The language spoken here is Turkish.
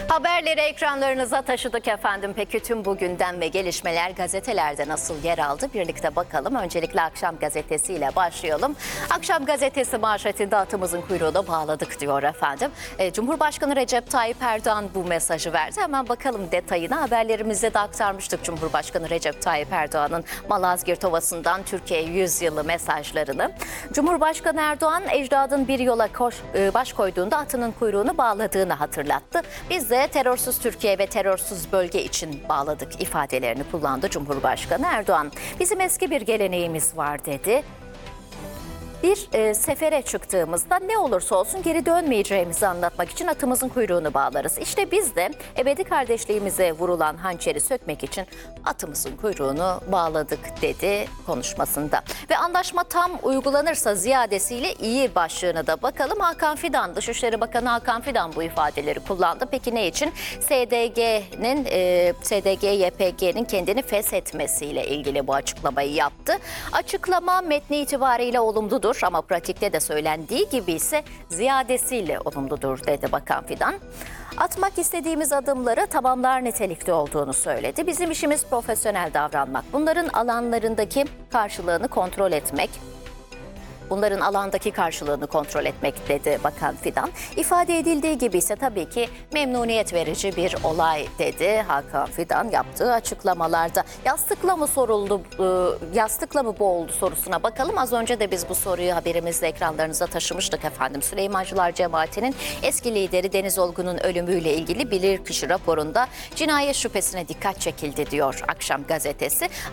Haberleri ekranlarınıza taşıdık efendim. Peki tüm bu gündem ve gelişmeler gazetelerde nasıl yer aldı? Birlikte bakalım. Öncelikle Akşam Gazetesi ile başlayalım. Akşam Gazetesi manşetinde atımızın kuyruğuna bağladık diyor efendim. Cumhurbaşkanı Recep Tayyip Erdoğan bu mesajı verdi. Hemen bakalım detayına. Haberlerimizde de aktarmıştık Cumhurbaşkanı Recep Tayyip Erdoğan'ın Malazgirt Ovası'ndan Türkiye 100 yılı mesajlarını. Cumhurbaşkanı Erdoğan ecdadın bir yola baş koyduğunda atının kuyruğunu bağladığını hatırlattı. Biz de terörsüz Türkiye ve terörsüz bölge için bağladık ifadelerini kullandı Cumhurbaşkanı Erdoğan. Bizim eski bir geleneğimiz var dedi. Bir sefere çıktığımızda ne olursa olsun geri dönmeyeceğimizi anlatmak için atımızın kuyruğunu bağlarız. İşte biz de ebedi kardeşliğimize vurulan hançeri sökmek için atımızın kuyruğunu bağladık dedi konuşmasında. Ve anlaşma tam uygulanırsa ziyadesiyle iyi başlığına da bakalım. Hakan Fidan, Dışişleri Bakanı Hakan Fidan bu ifadeleri kullandı. Peki ne için? SDG-YPG'nin kendini feshetmesiyle ilgili bu açıklamayı yaptı. Açıklama metni itibariyle olumludur. Ama pratikte de söylendiği gibi ise ziyadesiyle olumludur dedi Bakan Fidan. Atmak istediğimiz adımları tamamlar nitelikte olduğunu söyledi. Bizim işimiz profesyonel davranmak. Bunların alanlarındaki karşılığını kontrol etmek. Bunların alandaki karşılığını kontrol etmek dedi Bakan Fidan. İfade edildiği gibi ise tabii ki memnuniyet verici bir olay dedi Hakan Fidan yaptığı açıklamalarda. Yastıkla mı soruldu, yastıkla mı boğuldu sorusuna bakalım. Az önce de biz bu soruyu haberimizde ekranlarınıza taşımıştık efendim. Süleymancılar Cemaati'nin eski lideri Deniz Olgun'un ölümüyle ilgili bilirkişi raporunda cinayet şüphesine dikkat çekildi diyor Akşam Gazetesi.